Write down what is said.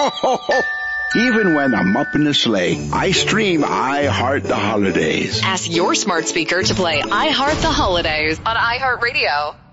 Ho, ho, ho. Even when I'm up in the sleigh, I stream I Heart the Holidays. Ask your smart speaker to play I Heart the Holidays on iHeartRadio.